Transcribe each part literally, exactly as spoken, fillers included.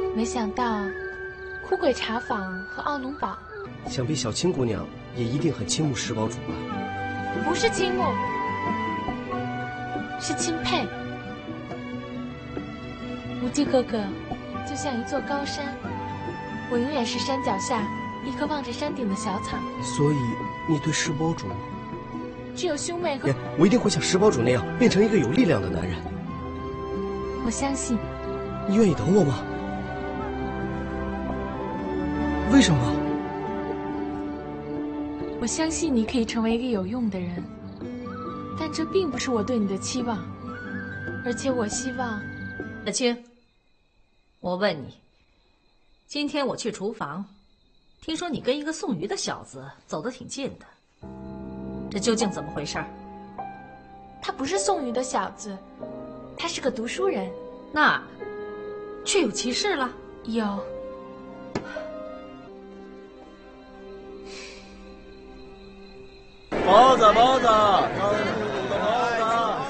没想到，枯鬼茶坊和奥农堡， 想必小青姑娘也一定很倾慕石堡主吧？ 不是倾慕，是钦佩。无忌哥哥就像一座高山，我永远是山脚下一棵望着山顶的小草。 所以你对石堡主， 只有兄妹和…… 我一定会像石堡主那样变成一个有力量的男人。 我相信。 你愿意等我吗？为什么？ 我相信你可以成为一个有用的人，但这并不是我对你的期望，而且我希望…… 小青，我问你，今天我去厨房，听说你跟一个送鱼的小子走得挺近的，这究竟怎么回事？ 他不是送鱼的小子，他是个读书人。 那确有其事了？ 有。 包子，包子，刚入炉的包子。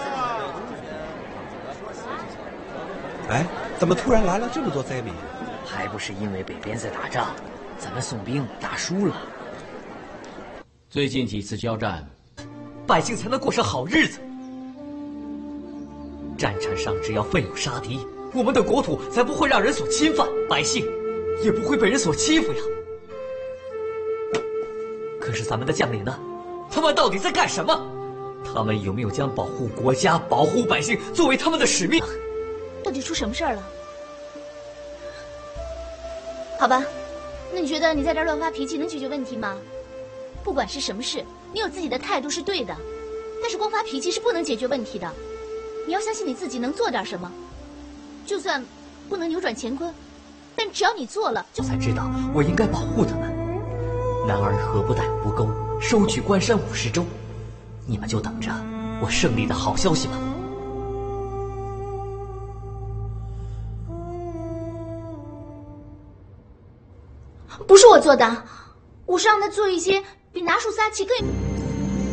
哎，怎么突然来了这么多灾民？ 还不是因为北边在打仗，咱们宋兵打输了。 最近几次交战， 百姓才能过上好日子。战场上只要奋勇杀敌，我们的国土才不会让人所侵犯，百姓也不会被人所欺负呀。可是咱们的将领呢？他们到底在干什么？他们有没有将保护国家、保护百姓作为他们的使命？ 到底出什么事儿了？好吧，那你觉得你在这儿乱发脾气能解决问题吗？不管是什么事，你有自己的态度是对的，但是光发脾气是不能解决问题的。你要相信你自己能做点什么，就算不能扭转乾坤，但只要你做了， 就才知道我应该保护他们。男儿何不带吴钩，收取关山五十州？你们就等着我胜利的好消息吧。 不是我做的，我是让他做一些比拿树撒气更……